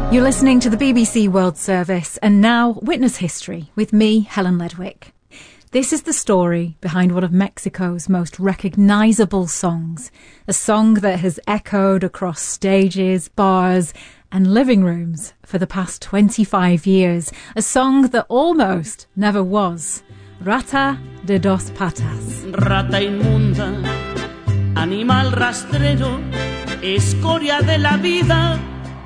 You're listening to the BBC World Service, and now Witness History with me, Helen Ledwick. This is the story behind one of Mexico's most recognisable songs, a song that has echoed across stages, bars and living rooms for the past 25 years, a song that almost never was. Rata de dos patas. Rata inmunda, animal rastrero, escoria de la vida.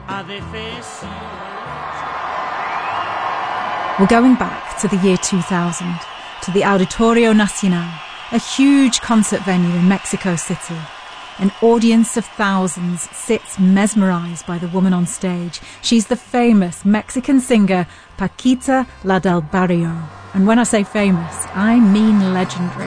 We're going back to the year 2000, to the Auditorio Nacional, a huge concert venue in Mexico City. An audience of thousands sits mesmerised by the woman on stage. She's the famous Mexican singer Paquita La del Barrio. And when I say famous, I mean legendary.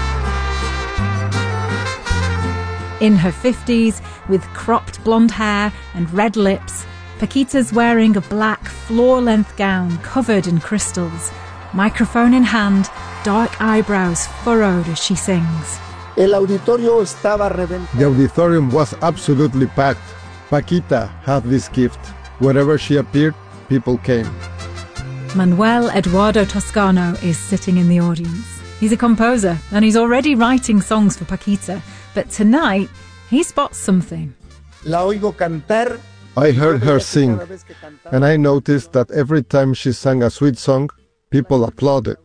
In her 50s, with cropped blonde hair and red lips, Paquita's wearing a black floor-length gown covered in crystals. Microphone in hand, dark eyebrows furrowed as she sings. The auditorium was absolutely packed. Paquita had this gift. Wherever she appeared, people came. Manuel Eduardo Toscano is sitting in the audience. He's a composer and he's already writing songs for Paquita. But tonight, he spots something. I heard her sing, and I noticed that every time she sang a sweet song, people applauded.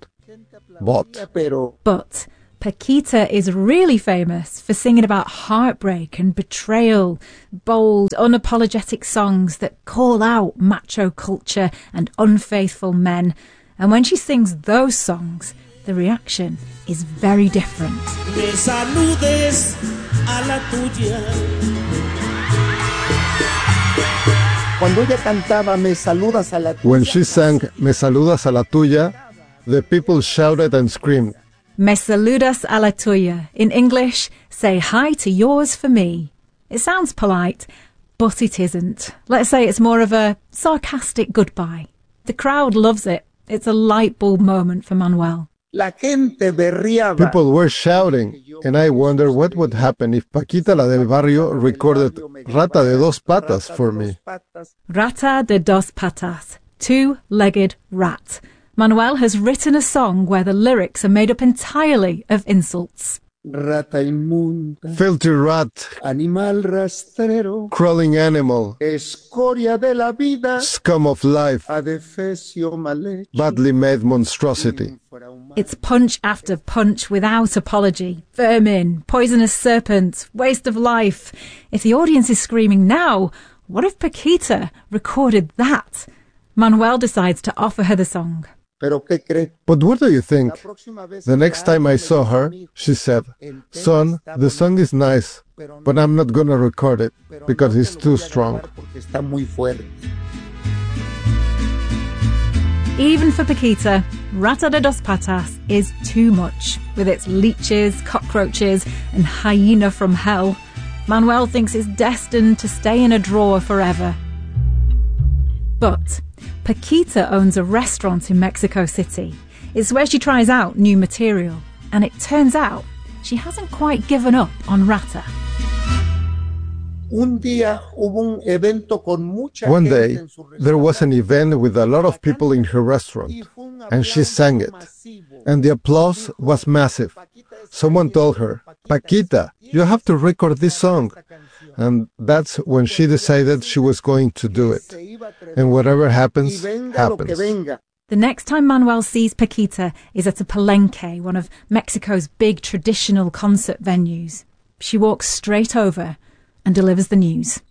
But Paquita is really famous for singing about heartbreak and betrayal, bold, unapologetic songs that call out macho culture and unfaithful men. And when she sings those songs, the reaction is very different. Me saludes a la tuya. When she sang Me saludas a la tuya, the people shouted and screamed. Me saludas a la tuya. In English, say hi to yours for me. It sounds polite, but it isn't. Let's say it's more of a sarcastic goodbye. The crowd loves it. It's a light bulb moment for Manuel. People were shouting, and I wonder what would happen if Paquita La del Barrio recorded Rata de dos patas for me. Rata de dos patas, two-legged rat. Manuel has written a song where the lyrics are made up entirely of insults. Rata inmunda, filthy rat, animal rastrero, crawling animal, escoria de la vida, scum of life, adefesio mal hecho, badly made monstrosity. It's punch after punch without apology. Vermin, poisonous serpent, waste of life. If the audience is screaming now, what if Paquita recorded that? Manuel decides to offer her the song. But what do you think? The next time I saw her, she said, "Son, the song is nice, but I'm not gonna record it because it's too strong." Even for Paquita, Rata de dos patas is too much. With its leeches, cockroaches and hyena from hell, Manuel thinks it's destined to stay in a drawer forever. But Paquita owns a restaurant in Mexico City. It's where she tries out new material, and it turns out she hasn't quite given up on Rata. One day, there was an event with a lot of people in her restaurant, and she sang it, and the applause was massive. Someone told her, "Paquita, you have to record this song." And that's when she decided she was going to do it. And whatever happens, happens. The next time Manuel sees Paquita is at a palenque, one of Mexico's big traditional concert venues. She walks straight over and delivers the news.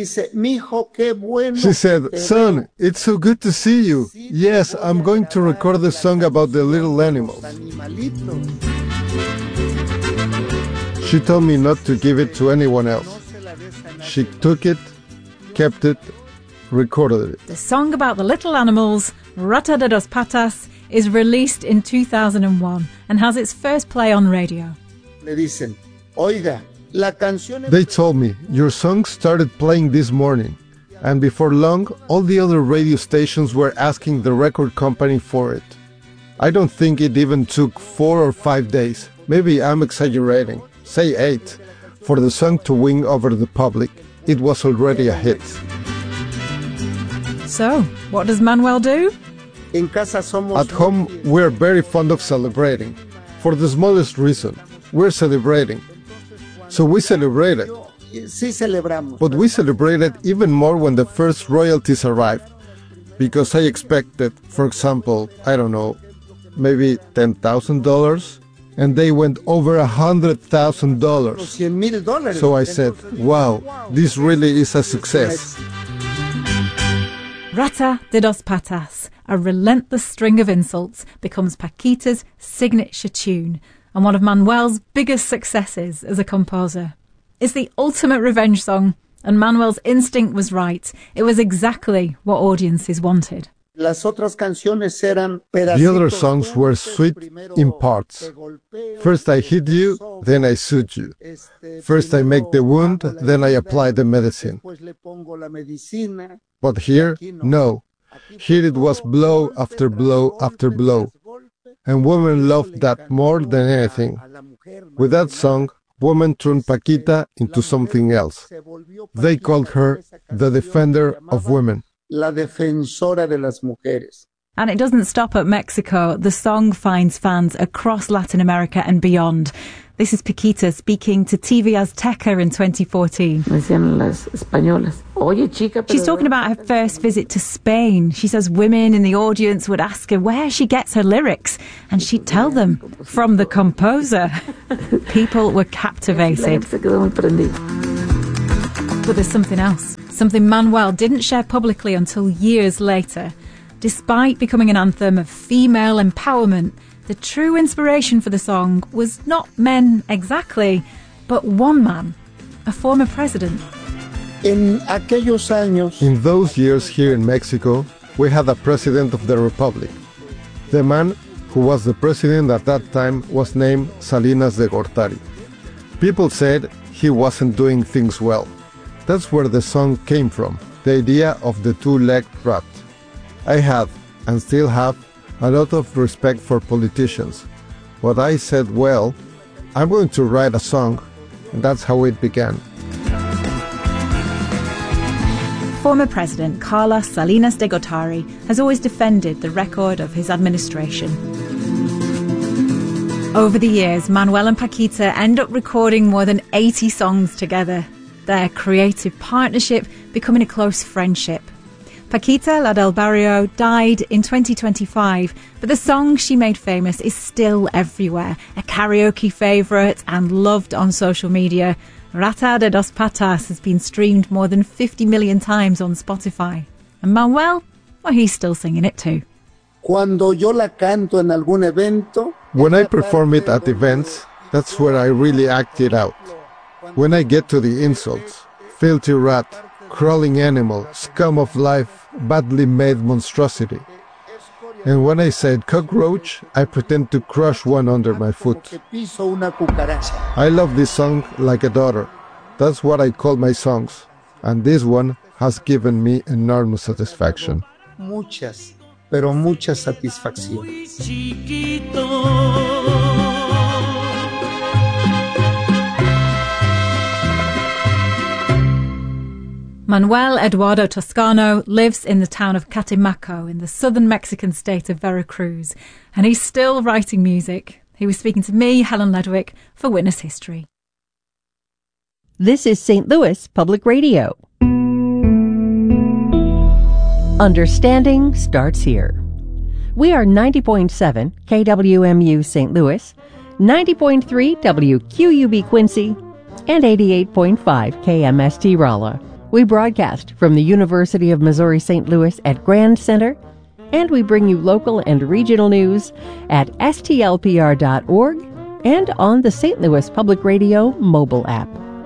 She said, "Son, it's so good to see you. Yes, I'm going to record the song about the little animals." She told me not to give it to anyone else. She took it, kept it, recorded it. The song about the little animals, Rata de dos patas, is released in 2001 and has its first play on radio. They told me, "Your song started playing this morning." And before long, all the other radio stations were asking the record company for it. I don't think it even took 4 or 5 days. Maybe I'm exaggerating. Say 8. For the song to win over the public, it was already a hit. So, what does Manuel do? At home, we're very fond of celebrating. For the smallest reason, we're celebrating. So we celebrated. But we celebrated even more when the first royalties arrived. Because I expected, for example, I don't know, maybe $10,000, and they went over $100,000. So I said, wow, this really is a success. Rata de dos Patas, a relentless string of insults, becomes Paquita's signature tune and one of Manuel's biggest successes as a composer. It's the ultimate revenge song, and Manuel's instinct was right. It was exactly what audiences wanted. The other songs were sweet in parts. First I hit you, then I soothe you. First I make the wound, then I apply the medicine. But here, no. Here it was blow after blow after blow. And women loved that more than anything. With that song, women turned Paquita into something else. They called her the defender of women. La defensora de las mujeres. And it doesn't stop at Mexico. The song finds fans across Latin America and beyond. This is Paquita speaking to TV Azteca in 2014. She's talking about her first visit to Spain. She says women in the audience would ask her where she gets her lyrics, and she'd tell them, from the composer. People were captivated. But there's something else. Something Manuel didn't share publicly until years later. Despite becoming an anthem of female empowerment, the true inspiration for the song was not men exactly, but one man, a former president. In those years here in Mexico, we had a president of the republic. The man who was the president at that time was named Salinas de Gortari. People said he wasn't doing things well. That's where the song came from, the idea of the two-legged rat. I had, and still have, a lot of respect for politicians. But I said, well, I'm going to write a song, and that's how it began. Former President Carlos Salinas de Gortari has always defended the record of his administration. Over the years, Manuel and Paquita end up recording more than 80 songs together, their creative partnership becoming a close friendship. Paquita, La del Barrio, died in 2025, but the song she made famous is still everywhere, a karaoke favourite and loved on social media. Rata de dos Patas has been streamed more than 50 million times on Spotify. And Manuel, well, he's still singing it too. When I perform it at events, that's where I really act it out. When I get to the insults, filthy rat, crawling animal, scum of life, badly made monstrosity. And when I said cockroach, I pretend to crush one under my foot. I love this song like a daughter. That's what I call my songs. And this one has given me enormous satisfaction. Muchas, pero muchas satisfacciones. Manuel Eduardo Toscano lives in the town of Catemaco in the southern Mexican state of Veracruz, and he's still writing music. He was speaking to me, Helen Ledwick, for Witness History. This is St. Louis Public Radio. Understanding starts here. We are 90.7 KWMU St. Louis, 90.3 WQUB Quincy, and 88.5 KMST Rolla. We broadcast from the University of Missouri St. Louis at Grand Center, and we bring you local and regional news at stlpr.org and on the St. Louis Public Radio mobile app.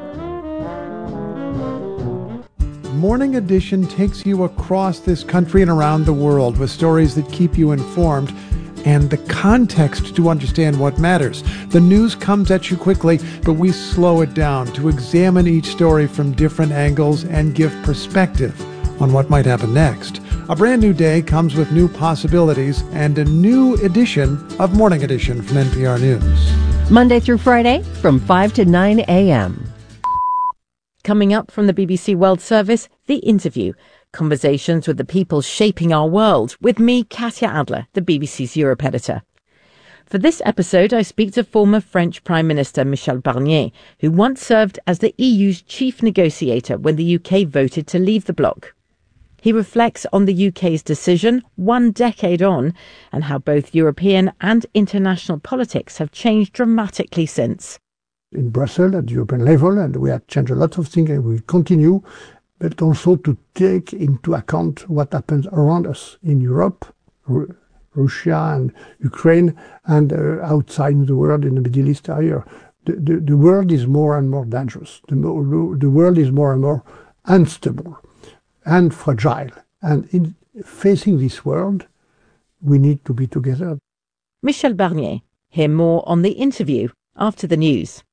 Morning Edition takes you across this country and around the world with stories that keep you informed and the context to understand what matters. The news comes at you quickly, but we slow it down to examine each story from different angles and give perspective on what might happen next. A brand new day comes with new possibilities and a new edition of Morning Edition from NPR News. Monday through Friday from 5 to 9 a.m. Coming up from the BBC World Service, The Interview. Conversations with the people shaping our world, with me, Katya Adler, the BBC's Europe editor. For this episode, I speak to former French Prime Minister Michel Barnier, who once served as the EU's chief negotiator when the UK voted to leave the bloc. He reflects on the UK's decision 1 decade on and how both European and international politics have changed dramatically since. In Brussels, at the European level, and we have changed a lot of things and we will continue, but also to take into account what happens around us in Europe, Russia and Ukraine, and outside the world in the Middle East area. The world is more and more dangerous. The world is more and more unstable and fragile. And in facing this world, we need to be together. Michel Barnier. Hear more on the interview after the news.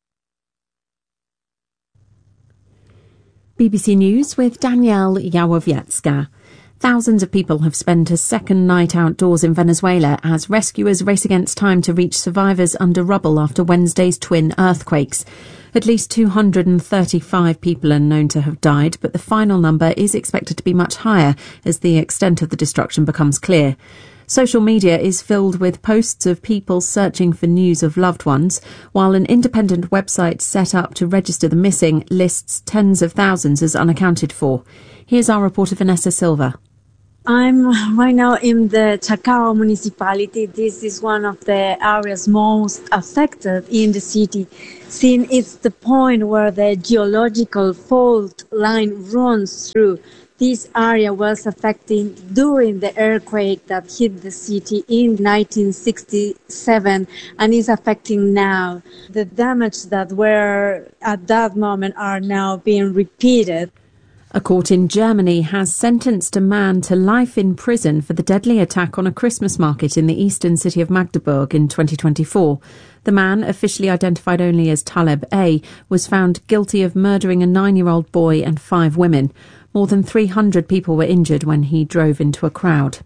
BBC News with Danielle Yawowiecka. Thousands of people have spent a second night outdoors in Venezuela as rescuers race against time to reach survivors under rubble after Wednesday's twin earthquakes. At least 235 people are known to have died, but the final number is expected to be much higher as the extent of the destruction becomes clear. Social media is filled with posts of people searching for news of loved ones, while an independent website set up to register the missing lists tens of thousands as unaccounted for. Here's our reporter Vanessa Silva. I'm right now in the Chacao municipality. This is one of the areas most affected in the city, since it's the point where the geological fault line runs through. This area was affected during the earthquake that hit the city in 1967 and is affecting now. The damage that were at that moment are now being repeated. A court in Germany has sentenced a man to life in prison for the deadly attack on a Christmas market in the eastern city of Magdeburg in 2024. The man, officially identified only as Taleb A, was found guilty of murdering a 9-year-old boy and 5 women. More than 300 people were injured when he drove into a crowd.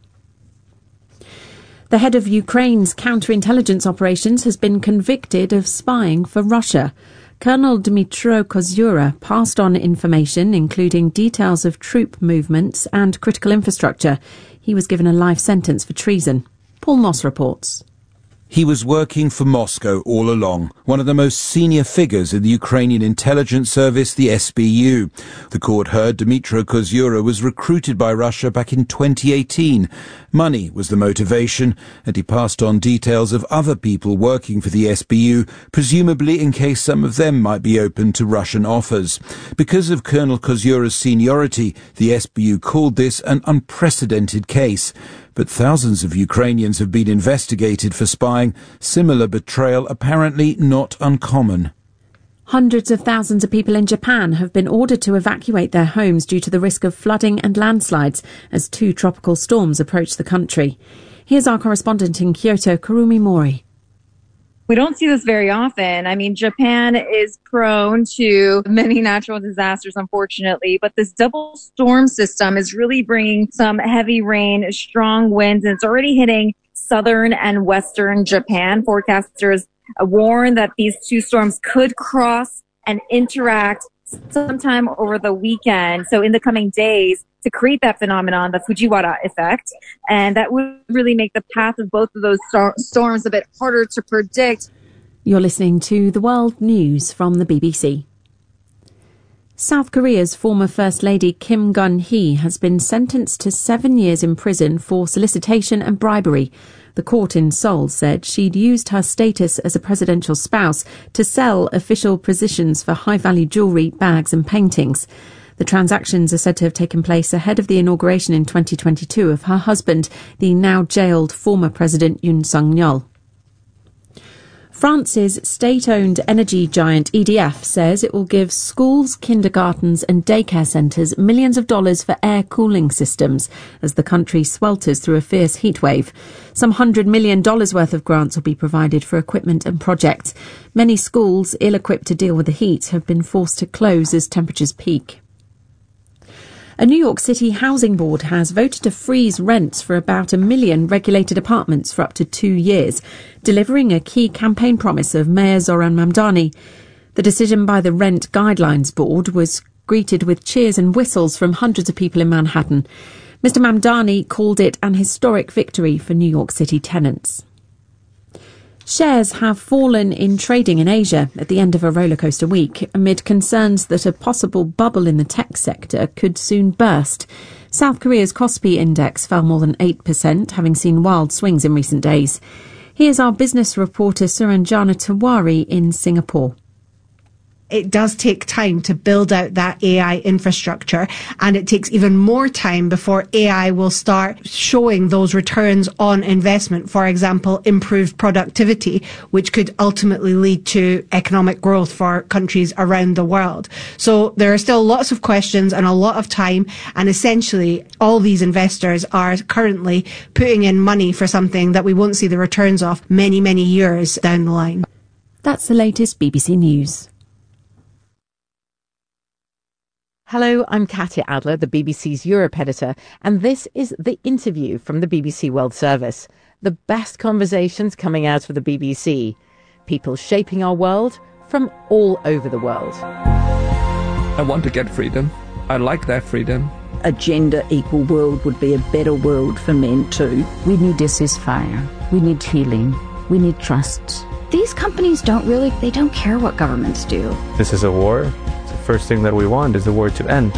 The head of Ukraine's counterintelligence operations has been convicted of spying for Russia. Colonel Dmytro Kozura passed on information, including details of troop movements and critical infrastructure. He was given a life sentence for treason. Paul Moss reports. He was working for Moscow all along, one of the most senior figures in the Ukrainian intelligence service, the SBU. The court heard Dmytro Kozura was recruited by Russia back in 2018. Money was the motivation, and he passed on details of other people working for the SBU, presumably in case some of them might be open to Russian offers. Because of Colonel Kozura's seniority, the SBU called this an unprecedented case. But thousands of Ukrainians have been investigated for spying. Similar betrayal apparently not uncommon. Hundreds of thousands of people in Japan have been ordered to evacuate their homes due to the risk of flooding and landslides as 2 tropical storms approach the country. Here's our correspondent in Kyoto, Kurumi Mori. We don't see this very often. I mean, Japan is prone to many natural disasters, unfortunately, but this double storm system is really bringing some heavy rain, strong winds, and it's already hitting southern and western Japan. Forecasters warn that these 2 storms could cross and interact sometime over the weekend. So in the coming days, to create that phenomenon, the Fujiwara effect, and that would really make the path of both of those storms a bit harder to predict. You're listening to The World News from the BBC. South Korea's former First Lady Kim Gun-hee has been sentenced to 7 years in prison for solicitation and bribery. The court in Seoul said she'd used her status as a presidential spouse to sell official positions for high-value jewellery, bags and paintings. The transactions are said to have taken place ahead of the inauguration in 2022 of her husband, the now jailed former President Yoon Suk-yeol. France's state-owned energy giant EDF says it will give schools, kindergartens and daycare centres millions of dollars for air cooling systems as the country swelters through a fierce heatwave. Some $100 million worth of grants will be provided for equipment and projects. Many schools, ill-equipped to deal with the heat, have been forced to close as temperatures peak. A New York City housing board has voted to freeze rents for about 1 million regulated apartments for up to 2 years, delivering a key campaign promise of Mayor Zoran Mamdani. The decision by the Rent Guidelines Board was greeted with cheers and whistles from hundreds of people in Manhattan. Mr. Mamdani called it an historic victory for New York City tenants. Shares have fallen in trading in Asia at the end of a rollercoaster week amid concerns that a possible bubble in the tech sector could soon burst. South Korea's Kospi index fell more than 8%, having seen wild swings in recent days. Here's our business reporter Suranjana Tiwari in Singapore. It does take time to build out that AI infrastructure, and it takes even more time before AI will start showing those returns on investment. For example, improved productivity, which could ultimately lead to economic growth for countries around the world. So there are still lots of questions and a lot of time, and essentially all these investors are currently putting in money for something that we won't see the returns of many, many years down the line. That's the latest BBC News. Hello, I'm Katya Adler, the BBC's Europe editor, and this is The Interview from the BBC World Service. The best conversations coming out of the BBC. People shaping our world from all over the world. I want to get freedom. I like that freedom. A gender equal world would be a better world for men too. We need a ceasefire. We need healing. We need trust. These companies don't care what governments do. This is a war. The first thing that we want is the war to end.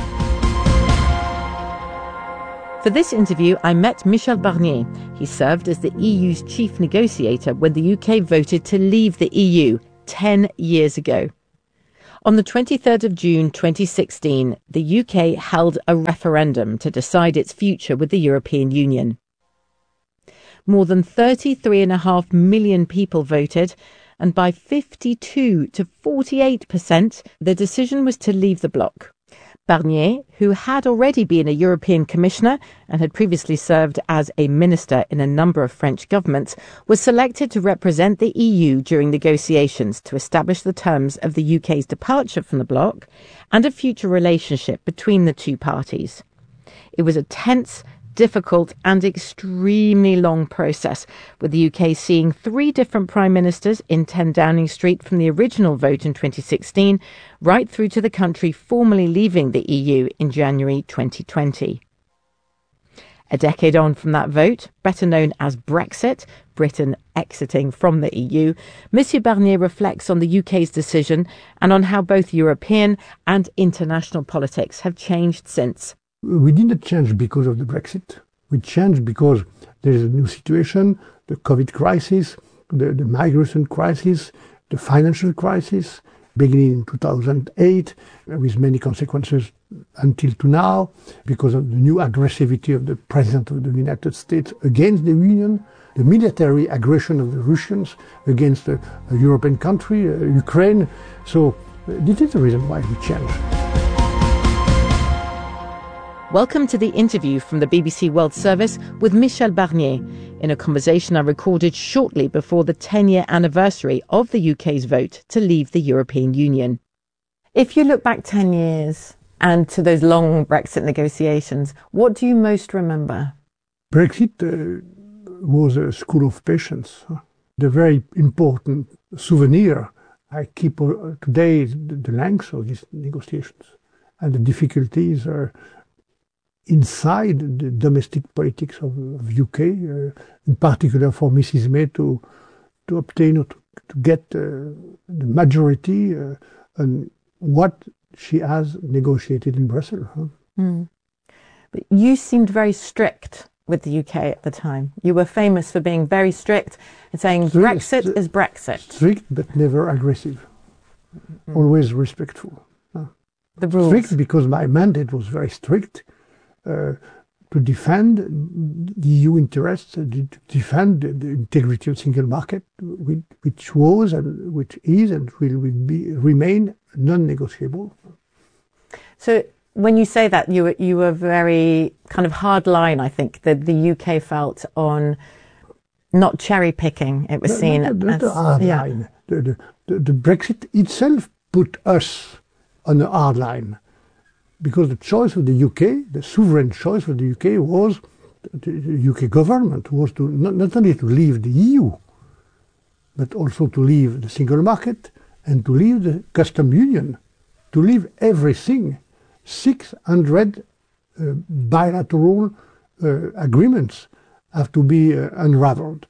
For this interview, I met Michel Barnier. He served as the EU's chief negotiator when the UK voted to leave the EU 10 years ago. On the 23rd of June 2016, the UK held a referendum to decide its future with the European Union. More than 33.5 million people voted, and by 52 to 48%, the decision was to leave the bloc. Barnier, who had already been a European commissioner and had previously served as a minister in a number of French governments, was selected to represent the EU during negotiations to establish the terms of the UK's departure from the bloc and a future relationship between the two parties. It was a tense, difficult and extremely long process, with the UK seeing 3 different prime ministers in 10 Downing Street from the original vote in 2016 right through to the country formally leaving the EU in January 2020. A decade on from that vote, better known as Brexit, Britain exiting from the EU, Monsieur Barnier reflects on the UK's decision and on how both European and international politics have changed since. We didn't change because of the Brexit. We changed because there is a new situation, the COVID crisis, the migration crisis, the financial crisis, beginning in 2008, with many consequences until to now, because of the new aggressivity of the President of the United States against the Union, the military aggression of the Russians against a European country, Ukraine. So this is the reason why we changed. Welcome to the interview from the BBC World Service with Michel Barnier, in a conversation I recorded shortly before the 10-year anniversary of the UK's vote to leave the European Union. If you look back 10 years and to those long Brexit negotiations, what do you most remember? Brexit was a school of patience. The very important souvenir I keep today is the length of these negotiations. And the difficulties are inside the domestic politics of UK, in particular for Mrs. May to obtain or to get the majority on what she has negotiated in Brussels. But you seemed very strict with the UK at the time. You were famous for being very strict and saying Brexit is Brexit. Strict but never aggressive. Always respectful. The rules. Strict because my mandate was very strict. To defend the EU interests, to defend the integrity of the single market, which was and which is and will remain non-negotiable. So when you say that, you were very kind of hard line, I think, that the UK felt on not cherry picking. It was seen as hard line. The Brexit itself put us on a hard line. Because the choice of the UK, the sovereign choice of the UK was, the UK government was to not only to leave the EU, but also to leave the single market and to leave the custom union, to leave everything 600 bilateral agreements have to be unraveled.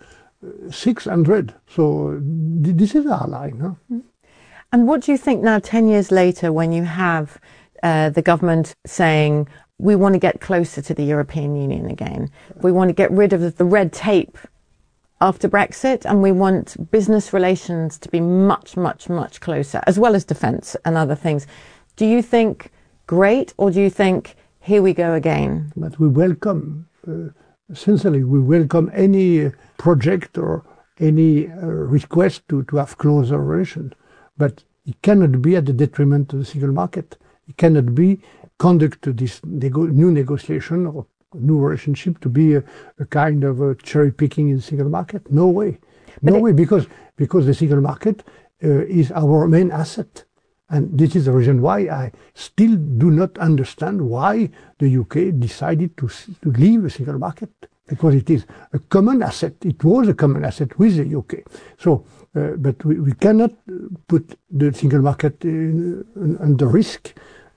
600. So this is our line. Huh? And what do you think now, 10 years later, when you have the government saying, we want to get closer to the European Union again, we want to get rid of the red tape after Brexit, and we want business relations to be much, much, much closer, as well as defence and other things. Do you think great, or do you think here we go again? But we welcome, sincerely, we welcome any project or any request to have closer relations. But it cannot be at the detriment of the single market. It cannot be conduct this new negotiation or new relationship to be a kind of a cherry picking in the single market. No way. No way, because the single market is our main asset. And this is the reason why I still do not understand why the UK decided to leave the single market. Because it is a common asset. It was a common asset with the UK. So, but we cannot put the single market under risk.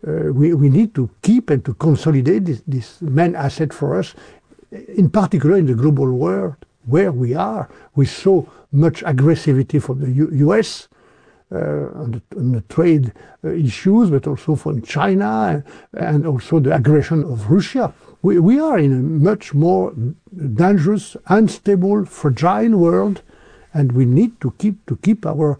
We need to keep and to consolidate this main asset for us, in particular in the global world where we are with so much aggressivity from the US on the trade issues, but also from China and also the aggression of Russia. We are in a much more dangerous, unstable, fragile world, and we need to keep our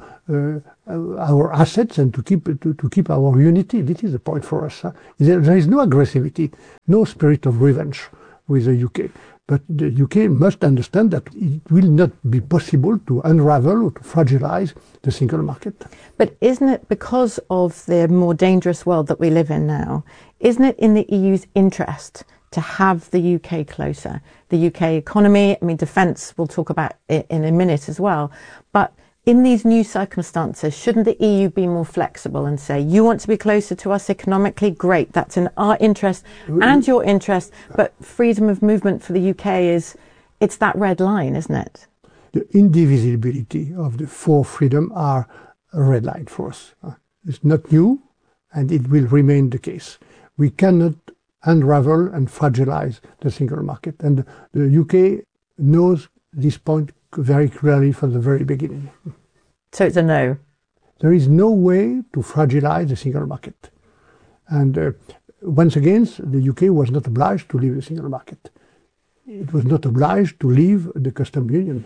assets and to keep our unity. This is the point for us. There is no aggressivity, no spirit of revenge with the UK. But the UK must understand that it will not be possible to unravel or to fragilize the single market. But isn't it, because of the more dangerous world that we live in now, isn't it in the EU's interest to have the UK closer? The UK economy, I mean, defence, we'll talk about it in a minute as well. But in these new circumstances, shouldn't the EU be more flexible and say, you want to be closer to us economically? Great, that's in our interest and your interest. But freedom of movement for the UK it's that red line, isn't it? The indivisibility of the four freedoms are a red line for us. It's not new, and it will remain the case. We cannot unravel and fragilize the single market. And the UK knows this point very clearly from the very beginning. So it's a no? There is no way to fragilize the single market. And once again, the UK was not obliged to leave the single market. It was not obliged to leave the customs union.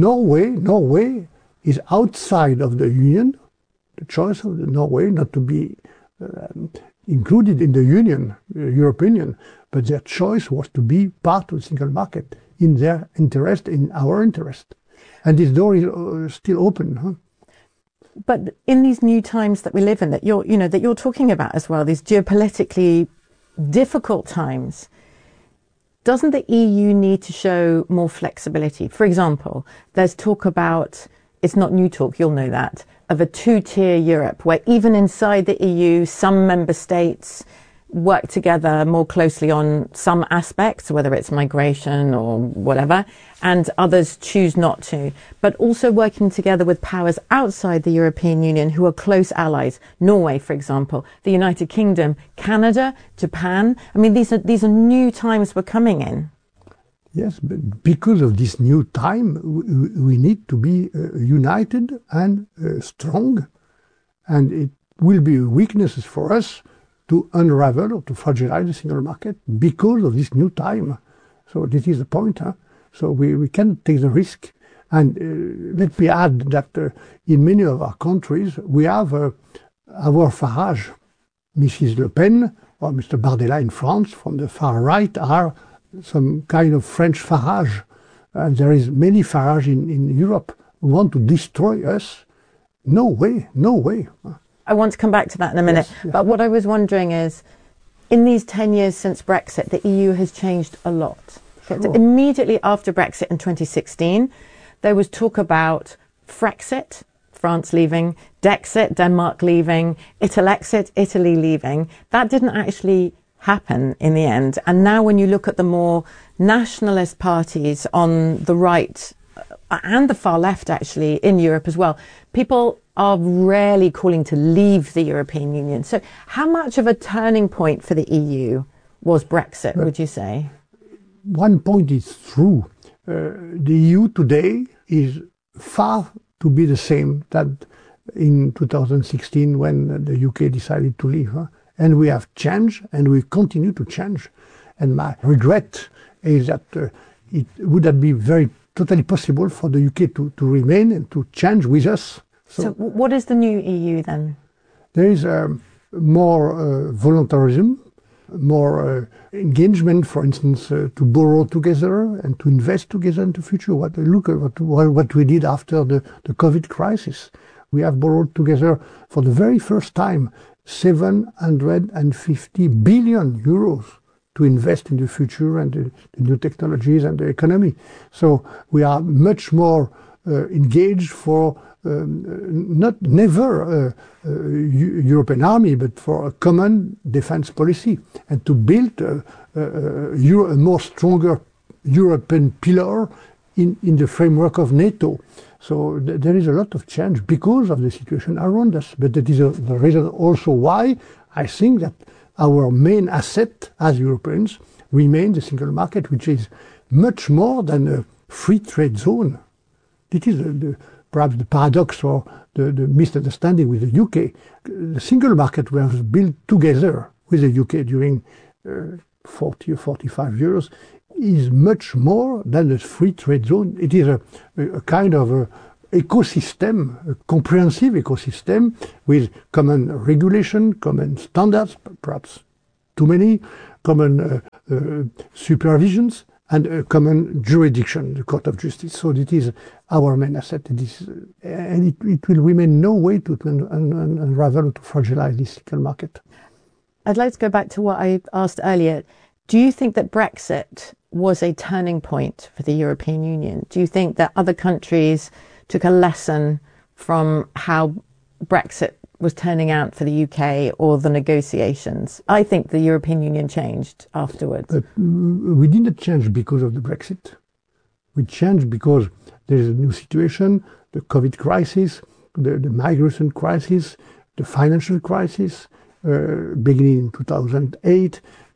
Norway is outside of the union. The choice of Norway not to be included in the union, European Union, but their choice was to be part of the single market in their interest, in our interest. And this door is still open. Huh? But in these new times that we live in, that you're talking about as well, these geopolitically difficult times, doesn't the EU need to show more flexibility? For example, there's talk about, it's not new talk, you'll know that, of a two-tier Europe, where even inside the EU, some member states work together more closely on some aspects, whether it's migration or whatever, and others choose not to, but also working together with powers outside the European Union who are close allies. Norway, for example, the United Kingdom, Canada, Japan. I mean, these are new times we're coming in. Yes, but because of this new time, we need to be united and strong, and it will be weaknesses for us to unravel or to fragilize the single market because of this new time. So this is the point. Huh? So we can take the risk. And let me add that in many of our countries, we have our Farage. Mrs. Le Pen or Mr. Bardella in France from the far right are some kind of French Farage. And there is many Farage in Europe who want to destroy us. No way, no way. I want to come back to that in a minute. Yes, yeah. But what I was wondering is, in these 10 years since Brexit, the EU has changed a lot. Sure. Immediately after Brexit in 2016, there was talk about Frexit, France leaving, Dexit, Denmark leaving, Italexit, Italy leaving. That didn't actually happen in the end. And now when you look at the more nationalist parties on the right and the far left, actually, in Europe as well, people are rarely calling to leave the European Union. So how much of a turning point for the EU was Brexit, would you say? One point is true. The EU today is far to be the same that in 2016 when the UK decided to leave. And we have changed and we continue to change. And my regret is that it would have been totally possible for the UK to remain and to change with us. So what is the new EU then? There is more voluntarism, more engagement, for instance, to borrow together and to invest together in the future. Look at what we did after the COVID crisis. We have borrowed together for the very first time 750 billion euros to invest in the future and the new technologies and the economy. So we are much more engaged for never European army, but for a common defense policy, and to build a more stronger European pillar in the framework of NATO. So there is a lot of change because of the situation around us. But that is the reason also why I think that our main asset as Europeans remains the single market, which is much more than a free trade zone. It is perhaps the paradox or the misunderstanding with the UK. The single market was built together with the UK during 40 or 45 years is much more than a free trade zone. It is a kind of ecosystem, a comprehensive ecosystem with common regulation, common standards, perhaps too many, common supervisions, and a common jurisdiction, the Court of Justice. So it is our main asset. And it will remain no way to unravel or to fragilize this single market. I'd like to go back to what I asked earlier. Do you think that Brexit was a turning point for the European Union? Do you think that other countries took a lesson from how Brexit was turning out for the UK or the negotiations? I think the European Union changed afterwards. But we didn't change because of the Brexit. We changed because there is a new situation, the COVID crisis, the migration crisis, the financial crisis, beginning in 2008,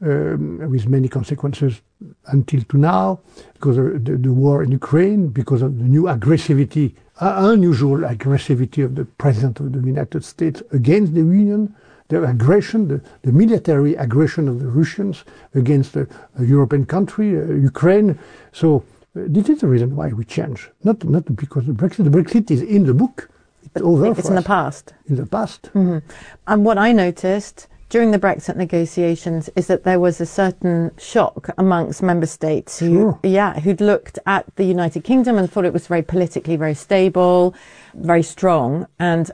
with many consequences until to now, because of the war in Ukraine, because of the new aggressivity, unusual aggressivity of the President of the United States against the Union, the aggression, the military aggression of the Russians against a European country, Ukraine. So this is the reason why we change, not because of Brexit. The Brexit is in the book. It's over. It's in the past. In the past. Mm-hmm. And what I noticed during the Brexit negotiations is that there was a certain shock amongst member states who'd looked at the United Kingdom and thought it was very politically very stable, very strong, and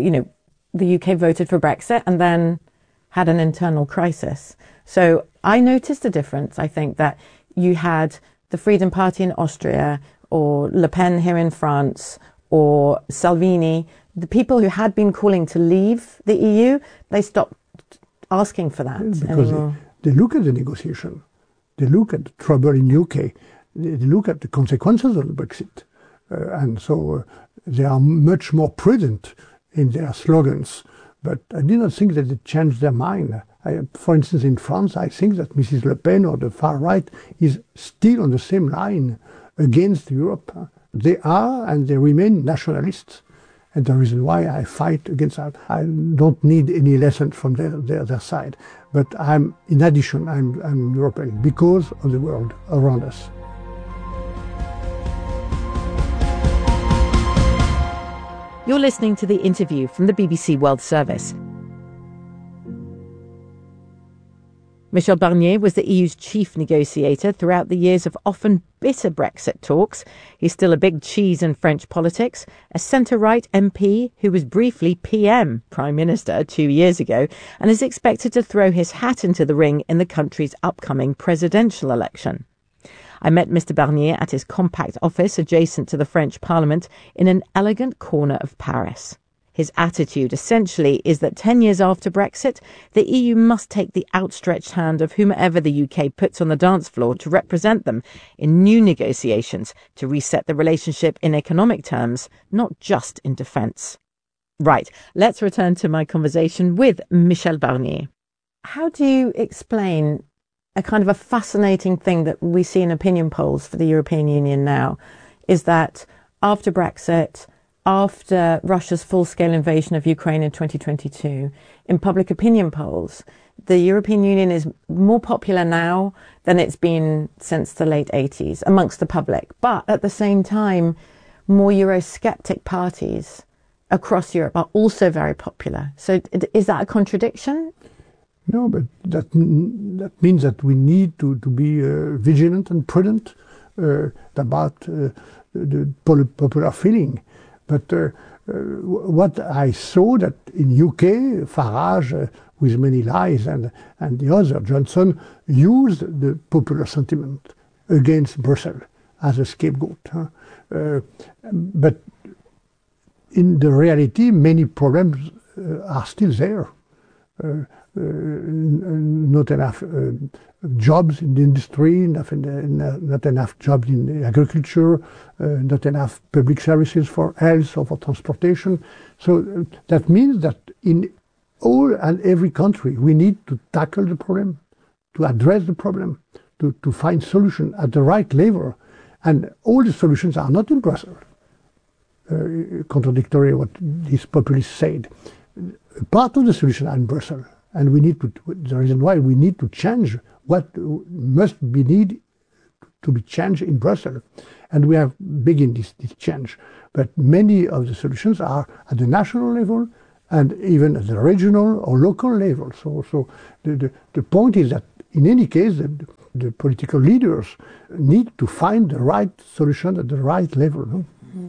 the UK voted for Brexit and then had an internal crisis. So I noticed a difference. I think that you had the Freedom Party in Austria, or Le Pen here in France, or Salvini, the people who had been calling to leave the EU, they stopped asking for that anymore. They look at the negotiation, they look at the trouble in UK, they look at the consequences of the Brexit, and so they are much more prudent in their slogans. But I do not think that they changed their mind. For instance, in France, I think that Mrs. Le Pen or the far right is still on the same line against Europe. They are and they remain nationalists. And the reason why I fight against that, I don't need any lesson from their side. But in addition, I'm European because of the world around us. You're listening to the interview from the BBC World Service. Michel Barnier was the EU's chief negotiator throughout the years of often bitter Brexit talks. He's still a big cheese in French politics, a centre-right MP who was briefly PM, Prime Minister, 2 years ago, and is expected to throw his hat into the ring in the country's upcoming presidential election. I met Mr. Barnier at his compact office adjacent to the French Parliament in an elegant corner of Paris. His attitude essentially is that 10 years after Brexit, the EU must take the outstretched hand of whomever the UK puts on the dance floor to represent them in new negotiations to reset the relationship in economic terms, not just in defence. Right, let's return to my conversation with Michel Barnier. How do you explain a kind of a fascinating thing that we see in opinion polls for the European Union now, is that after Brexit, after Russia's full-scale invasion of Ukraine in 2022, in public opinion polls, the European Union is more popular now than it's been since the late 80s amongst the public. But at the same time, more Eurosceptic parties across Europe are also very popular. So is that a contradiction? No, but that means that we need to be vigilant and prudent about the popular feeling. But what I saw that in UK, Farage, with many lies, and the other, Johnson, used the popular sentiment against Brussels as a scapegoat. But in the reality, many problems are still there. Not enough jobs in the industry, not enough jobs in agriculture, not enough public services for health or for transportation. So that means that in all and every country we need to tackle the problem, to address the problem, to find solutions at the right level. And all the solutions are not in Brussels, contradictory what these populists said. Part of the solution are in Brussels. And we need to, the reason why we need to change what must be needed to be changed in Brussels. And we have begun this change. But many of the solutions are at the national level and even at the regional or local level. So the point is that in any case, the political leaders need to find the right solution at the right level. No?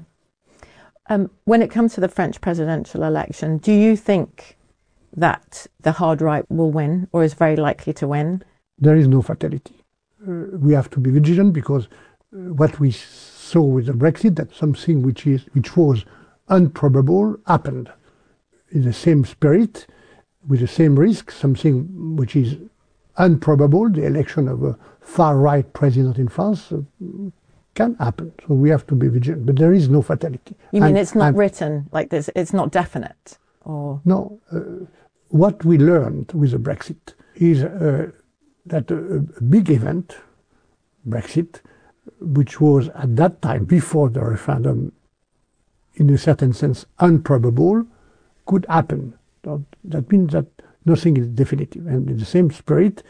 Mm-hmm. When it comes to the French presidential election, do you think that the hard right will win or is very likely to win? There is no fatality. We have to be vigilant because what we saw with the Brexit, that something which was improbable happened. In the same spirit, with the same risk, something which is improbable, the election of a far-right president in France, can happen. So we have to be vigilant. But there is no fatality. You mean it's not written like this? It's not definite? Or no. What we learned with the Brexit is that a big event, Brexit, which was at that time, before the referendum, in a certain sense improbable, could happen. That means that nothing is definitive. And in the same spirit,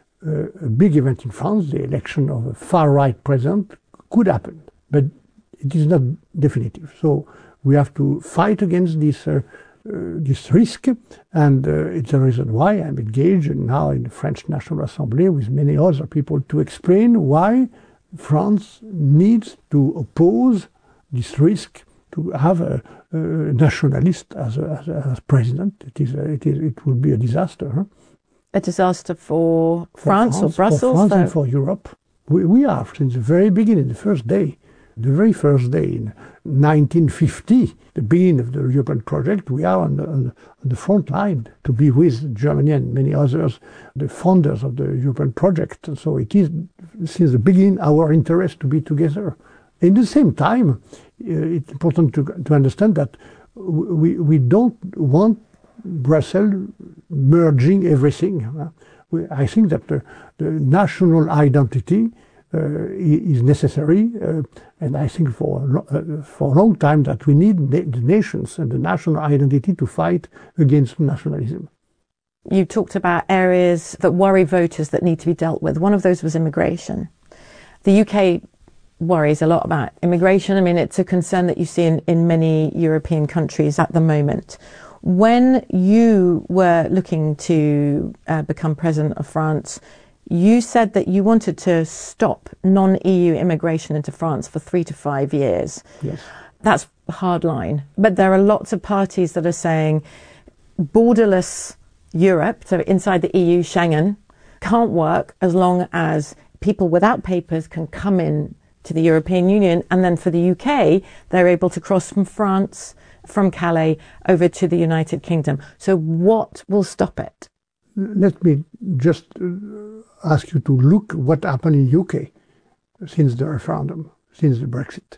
a big event in France, the election of a far-right president, could happen. But it is not definitive. So we have to fight against this risk, and it's the reason why I'm engaged now in the French National Assembly with many other people to explain why France needs to oppose this risk to have a nationalist as president. It will be a disaster. Huh? A disaster for France or Brussels? For France and for Europe. We are, since the very beginning, the very first day in 1950, the beginning of the European project, we are on the front line to be with Germany and many others, the founders of the European project. And so it is, since the beginning, our interest to be together. In the same time, it's important to understand that we don't want Brussels merging everything. I think that the national identity is necessary, and I think for a long time that we need the nations and the national identity to fight against nationalism. You talked about areas that worry voters that need to be dealt with. One of those was immigration. The UK worries a lot about immigration. I mean, it's a concern that you see in many European countries at the moment. When you were looking to become president of France, you said that you wanted to stop non-EU immigration into France for 3 to 5 years. Yes. That's a hard line. But there are lots of parties that are saying borderless Europe, so inside the EU, Schengen, can't work as long as people without papers can come in to the European Union. And then for the UK, they're able to cross from France, from Calais, over to the United Kingdom. So what will stop it? Let me just ask you to look what happened in UK since the referendum, since the Brexit.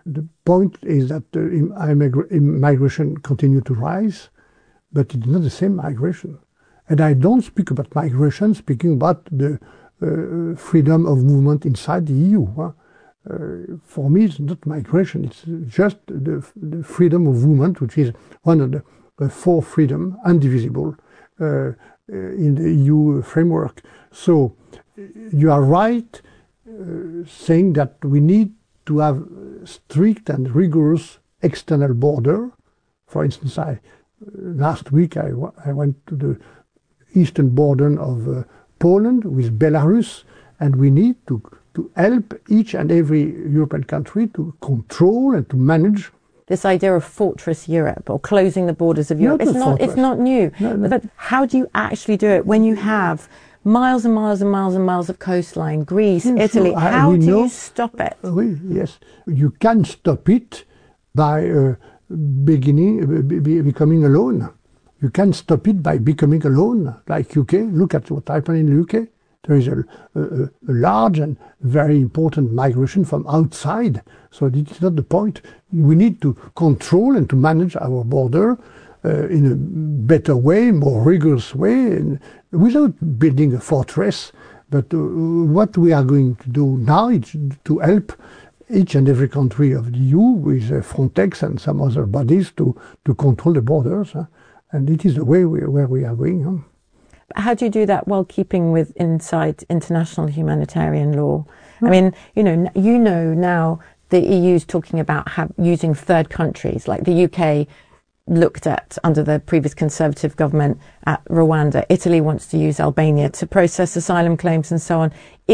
The point is that migration continue to rise, but it's not the same migration. And I don't speak about migration, speaking about the freedom of movement inside the EU. For me, it's not migration, it's just the freedom of movement, which is one of the four freedom, indivisible, in the EU framework. So you are right saying that we need to have strict and rigorous external border. For instance, last week I went to the eastern border of Poland with Belarus, and we need to help each and every European country to control and to manage. This idea of fortress Europe or closing the borders of Europe, it's not new. No. But how do you actually do it when you have miles and miles and miles and miles of coastline, Greece, Italy? How do you stop it? Yes, you can stop it by becoming alone. You can stop it by becoming alone, like UK. Look at what happened in the UK. There is a large and very important migration from outside. So this is not the point. We need to control and to manage our border in a better way, more rigorous way, and without building a fortress. But what we are going to do now is to help each and every country of the EU with Frontex and some other bodies to control the borders. And it is the way where we are going. How do you do that while keeping inside international humanitarian law? I mean, you know now the EU is talking about using third countries, like the UK looked at under the previous Conservative government at Rwanda. Italy wants to use Albania to process asylum claims and so on.